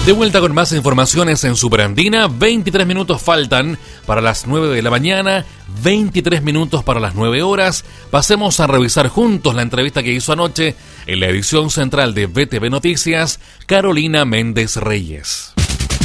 De vuelta con más informaciones en Superandina. 23 minutos faltan para las 9 de la mañana, 23 minutos para las 9 horas. Pasemos a revisar juntos la entrevista que hizo anoche en la edición central de BTV Noticias, Carolina Méndez Reyes.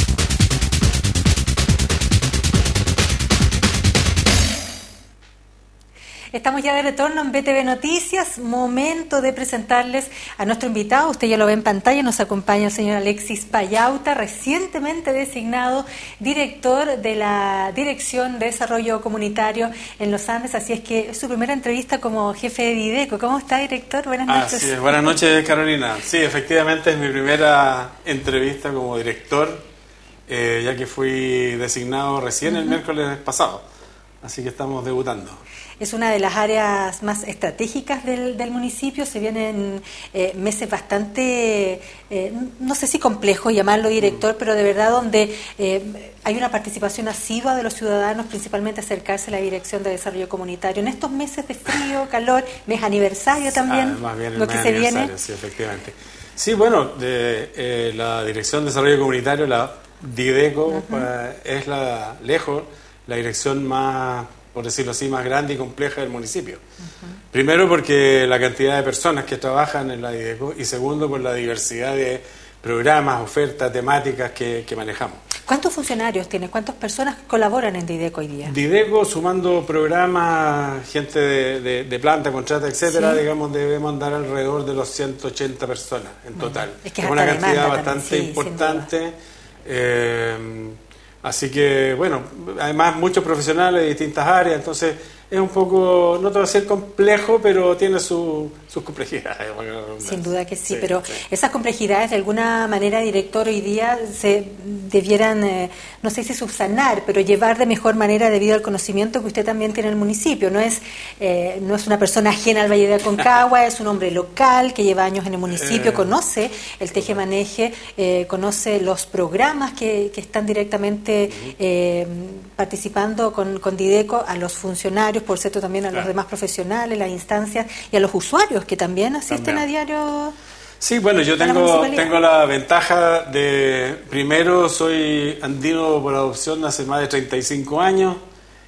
Estamos ya de retorno en BTV Noticias, momento de presentarles a nuestro invitado. Usted ya lo ve en pantalla, nos acompaña el señor Alexis Payauta, recientemente designado director de la Dirección de Desarrollo Comunitario en los Andes, así es que es su primera entrevista como jefe de Dideco. ¿Cómo está, director? Buenas noches. Así es. Buenas noches, Carolina. Sí, efectivamente es mi primera entrevista como director, ya que fui designado recién el miércoles pasado, así que estamos debutando. Es una de las áreas más estratégicas del municipio. Se vienen meses bastante, no sé si complejo llamarlo, director, pero de verdad donde hay una participación asidua de los ciudadanos, principalmente acercarse a la Dirección de Desarrollo Comunitario. En estos meses de frío, calor, mes aniversario también, más bien el lo que se viene. Sí, efectivamente. Sí, bueno, la Dirección de Desarrollo Comunitario, la Dideco, es lejos la dirección más, por decirlo así, más grande y compleja del municipio. Primero porque la cantidad de personas que trabajan en la Dideco y segundo por la diversidad de programas, ofertas, temáticas que manejamos. ¿Cuántos funcionarios tiene? ¿Cuántas personas colaboran en Dideco hoy día? Dideco, sumando programas, gente de planta, contrata, etcétera, sí, digamos, debemos andar alrededor de los 180 personas en total. Es que es una cantidad bastante importante. Así que, bueno, además muchos profesionales de distintas áreas, entonces es un poco, no te va a ser complejo, pero tiene sus complejidades. Sin duda que sí, pero esas complejidades de alguna manera, director, hoy día se debieran, no sé si subsanar, pero llevar de mejor manera debido al conocimiento que usted también tiene en el municipio. No es una persona ajena al Valle de Aconcagua, es un hombre local que lleva años en el municipio, conoce el teje-maneje, conoce los programas que están directamente participando con Dideco, a los funcionarios, por cierto, también a los demás profesionales, las instancias y a los usuarios que también asisten a diario. Sí, bueno, yo tengo la ventaja de, primero, soy andino por adopción hace más de 35 años,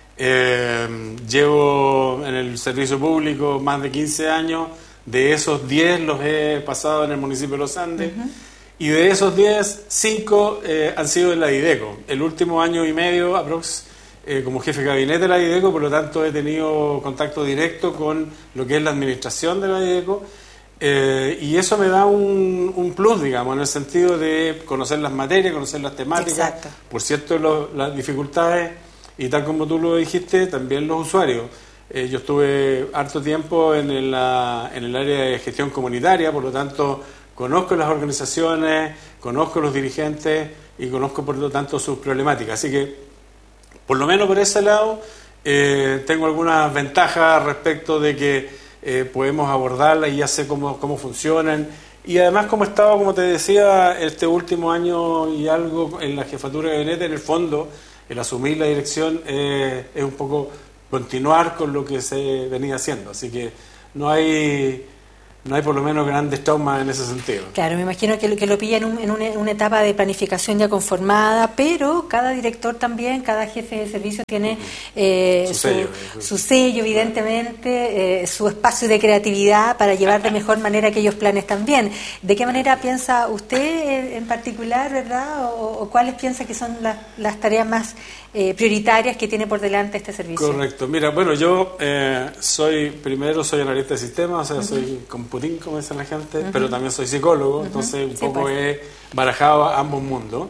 llevo en el servicio público más de 15 años, de esos 10 los he pasado en el municipio de Los Andes, y de esos 10, 5 han sido en la Dideco. El último año y medio, como jefe de gabinete de la Dideco, por lo tanto he tenido contacto directo con lo que es la administración de la Dideco, y eso me da un plus, digamos, en el sentido de conocer las materias, conocer las temáticas. Exacto. Por cierto, las dificultades, y tal como tú lo dijiste, también los usuarios. Yo estuve harto tiempo en el área de gestión comunitaria, por lo tanto conozco las organizaciones, conozco los dirigentes y conozco por lo tanto sus problemáticas. Así que, por lo menos por ese lado, tengo algunas ventajas respecto de que podemos abordarlas y ya sé cómo funcionan. Y además, como he estado, como te decía, este último año y algo en la jefatura de gabinete, en el fondo, el asumir la dirección es un poco continuar con lo que se venía haciendo. Así que no hay por lo menos grandes traumas en ese sentido. Claro, me imagino que lo pilla en una etapa de planificación ya conformada, pero cada director también, cada jefe de servicio tiene su sello, evidentemente, su espacio de creatividad para llevar de mejor manera aquellos planes también. ¿De qué manera piensa usted en particular, verdad? ¿O cuáles piensa que son las tareas más prioritarias que tiene por delante este servicio? Correcto. Mira, bueno, yo soy analista de sistemas, o sea, soy computín, como dice la gente, pero también soy psicólogo, entonces un poco he barajado ambos mundos.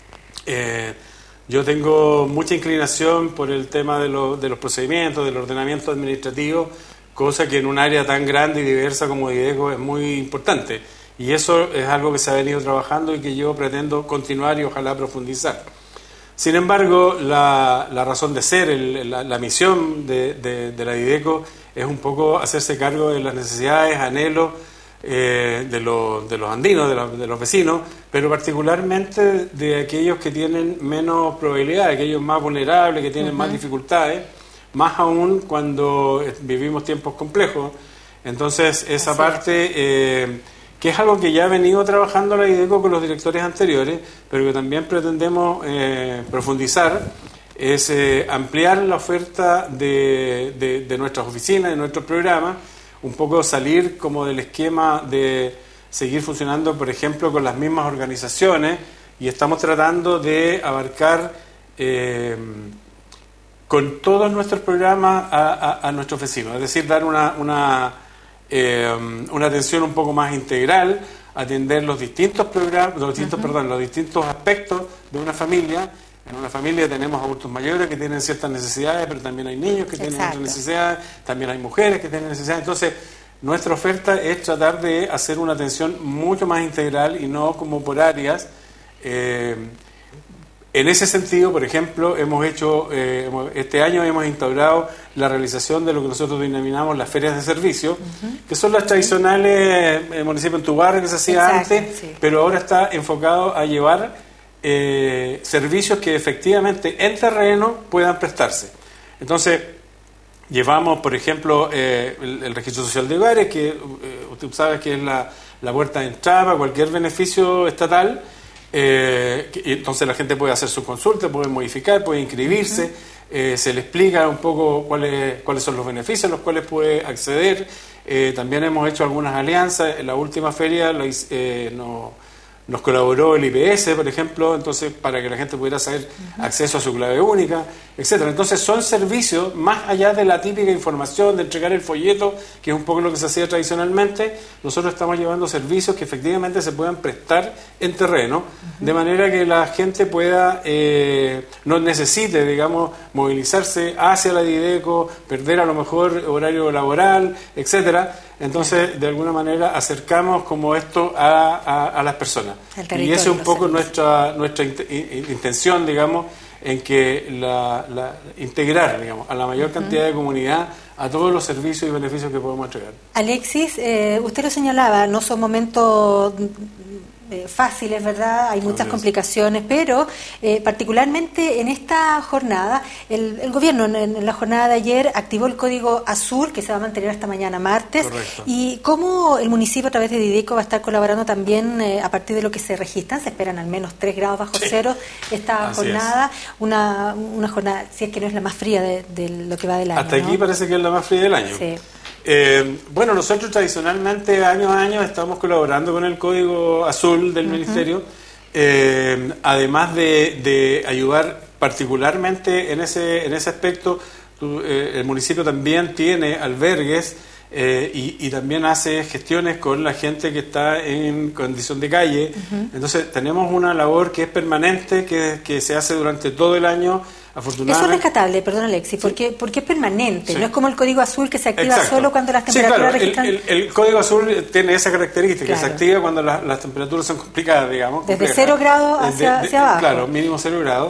Yo tengo mucha inclinación por el tema de los procedimientos, del ordenamiento administrativo, cosa que en un área tan grande y diversa como Dideco es muy importante. Y eso es algo que se ha venido trabajando y que yo pretendo continuar y ojalá profundizar. Sin embargo, la razón de ser, la misión de la Dideco es un poco hacerse cargo de las necesidades, anhelos de los andinos, de los vecinos, pero particularmente de aquellos que tienen menos probabilidades, aquellos más vulnerables, que tienen más dificultades, más aún cuando vivimos tiempos complejos. Entonces, esa parte que es algo que ya ha venido trabajando la IDECO con los directores anteriores, pero que también pretendemos profundizar, es ampliar la oferta de nuestras oficinas, de nuestros programas, un poco salir como del esquema de seguir funcionando, por ejemplo, con las mismas organizaciones, y estamos tratando de abarcar con todos nuestros programas a nuestros vecinos, es decir, dar una atención un poco más integral, atender los distintos programas, los distintos aspectos de una familia. En una familia tenemos adultos mayores que tienen ciertas necesidades, pero también hay niños que tienen otras necesidades, también hay mujeres que tienen necesidades. Entonces, nuestra oferta es tratar de hacer una atención mucho más integral y no como por áreas. En ese sentido, por ejemplo, este año hemos instaurado la realización de lo que nosotros denominamos las ferias de servicio, que son las tradicionales municipio en tu barrio que se hacía antes, pero ahora está enfocado a llevar servicios que efectivamente en terreno puedan prestarse. Entonces, llevamos, por ejemplo, el registro social de hogares, que usted sabe que es la puerta de entrada a cualquier beneficio estatal. Entonces la gente puede hacer su consulta, puede modificar, puede inscribirse, se le explica un poco cuáles son los beneficios a los cuales puede acceder. También hemos hecho algunas alianzas. En la última feria nos colaboró el IPS, por ejemplo, entonces para que la gente pudiera saber acceso a su clave única, etcétera. Entonces son servicios más allá de la típica información de entregar el folleto, que es un poco lo que se hacía tradicionalmente. Nosotros estamos llevando servicios que efectivamente se puedan prestar en terreno, de manera que la gente pueda no necesite, digamos, movilizarse hacia la DIDECO, perder a lo mejor horario laboral, etcétera. Entonces, de alguna manera, acercamos como esto a las personas. Y esa es un poco nuestra intención, digamos, en que integrar, digamos, a la mayor cantidad de comunidad a todos los servicios y beneficios que podemos entregar. Alexis, usted lo señalaba, no son momentos fáciles, ¿verdad? Hay muchas complicaciones, pero particularmente en esta jornada, el gobierno en la jornada de ayer activó el código azul, que se va a mantener hasta mañana martes. Correcto. Y cómo el municipio a través de DIDECO va a estar colaborando también a partir de lo que se registran, se esperan al menos 3 grados bajo cero esta Así jornada, una jornada, si es que no es la más fría de lo que va del año. Hasta aquí parece que es la más fría del año. Sí. Bueno, nosotros tradicionalmente año a año estamos colaborando con el Código Azul del Ministerio, además de ayudar particularmente en ese aspecto. El municipio también tiene albergues y también hace gestiones con la gente que está en condición de calle. Entonces tenemos una labor que es permanente, que se hace durante todo el año. Eso es rescatable, perdón Alexis, porque es permanente, no es como el código azul que se activa solo cuando las temperaturas registran. El código azul tiene esa característica, se activa cuando las temperaturas son complicadas, digamos. Desde 0 grados hacia abajo. Claro, mínimo 0 grados.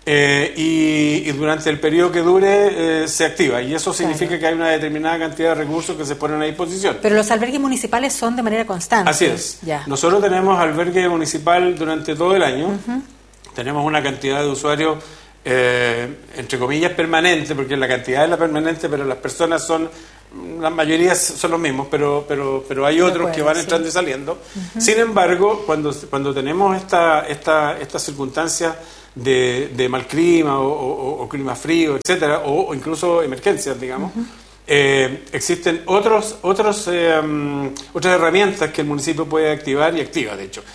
Y durante el periodo que dure se activa, y eso significa que hay una determinada cantidad de recursos que se ponen a disposición. Pero los albergues municipales son de manera constante. Así es. Nosotros tenemos albergue municipal durante todo el año. Tenemos una cantidad de usuarios entre comillas permanente, porque la cantidad es la permanente, pero las personas la mayoría son los mismos, pero hay otros que van entrando y saliendo. Sin embargo, cuando tenemos estas circunstancias de mal clima o clima frío, etcétera, o incluso emergencias, digamos, existen otras herramientas que el municipio puede activar y activa, de hecho.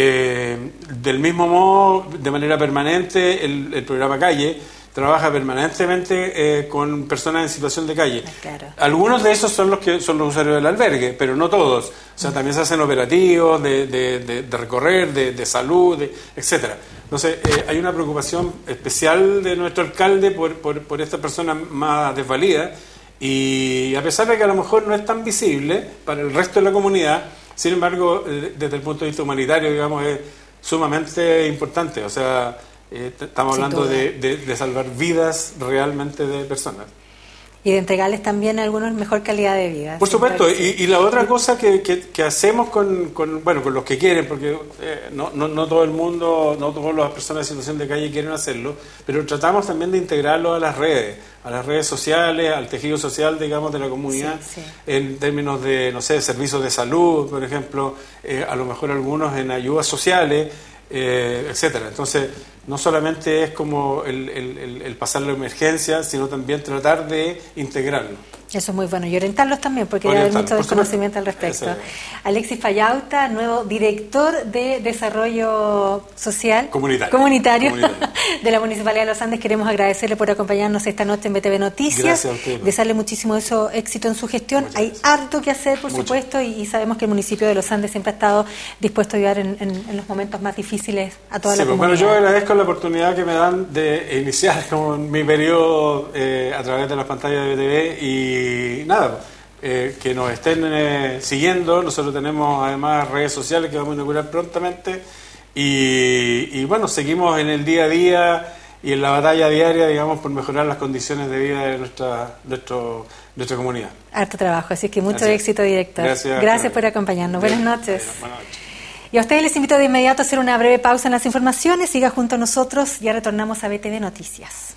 Del mismo modo, de manera permanente, el programa Calle trabaja permanentemente con personas en situación de calle. Claro. Algunos de esos son los usuarios del albergue, pero no todos. O sea, también se hacen operativos de recorrer, de salud, etcétera. Entonces, hay una preocupación especial de nuestro alcalde por esta persona más desvalida, y a pesar de que a lo mejor no es tan visible para el resto de la comunidad, sin embargo, desde el punto de vista humanitario, digamos, es sumamente importante. O sea, estamos hablando de salvar vidas realmente de personas. y de entregarles también a algunos mejor calidad de vida. Por supuesto, y la otra cosa que hacemos con los que quieren, porque no todo el mundo, no todas las personas en situación de calle quieren hacerlo, pero tratamos también de integrarlo a las redes sociales, al tejido social, digamos, de la comunidad, en términos de, no sé, servicios de salud, por ejemplo, a lo mejor algunos en ayudas sociales, etcétera. Entonces, no solamente es como el pasar la emergencia, sino también tratar de integrarlo. Eso es muy bueno. Y orientarlos también, porque hay mucho desconocimiento al respecto. Alexis Fallauta, nuevo director de Desarrollo Social Comunitario de la Municipalidad de Los Andes. Queremos agradecerle por acompañarnos esta noche en BTV Noticias. Gracias a usted. Desearle muchísimo éxito en su gestión. Hay harto que hacer, por supuesto, y sabemos que el municipio de Los Andes siempre ha estado dispuesto a ayudar en los momentos más difíciles a toda la comunidad. Bueno, yo agradezco la oportunidad que me dan de iniciar con mi periodo a través de las pantallas de BTV y nada, que nos estén siguiendo. Nosotros tenemos además redes sociales que vamos a inaugurar prontamente y bueno, seguimos en el día a día y en la batalla diaria, digamos, por mejorar las condiciones de vida de nuestra comunidad. Harto trabajo, así que mucho éxito, director. Gracias por acompañarnos. Buenas noches. Buenas noches. Y a ustedes les invito de inmediato a hacer una breve pausa en las informaciones. Siga junto a nosotros, ya retornamos a BTV Noticias.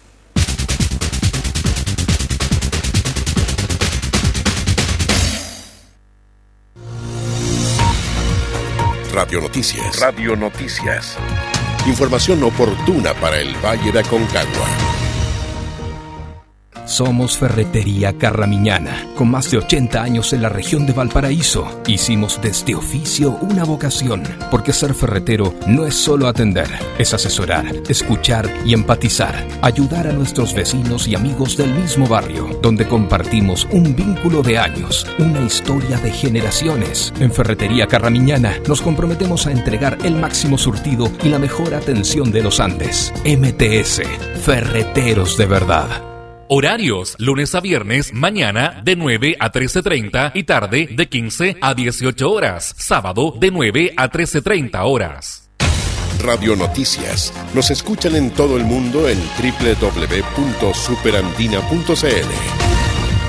Radio Noticias. Información oportuna para el Valle de Aconcagua. Somos Ferretería Carramiñana, con más de 80 años en la región de Valparaíso. Hicimos de este oficio una vocación, porque ser ferretero no es solo atender, es asesorar, escuchar y empatizar, ayudar a nuestros vecinos y amigos del mismo barrio, donde compartimos un vínculo de años, una historia de generaciones. En Ferretería Carramiñana nos comprometemos a entregar el máximo surtido y la mejor atención de los Andes. MTS, Ferreteros de verdad. Horarios, lunes a viernes, mañana de 9 a 13:30 y tarde de 15 a 18 horas. Sábado de 9 a 13:30 horas. Radio Noticias. Nos escuchan en todo el mundo en www.superandina.cl.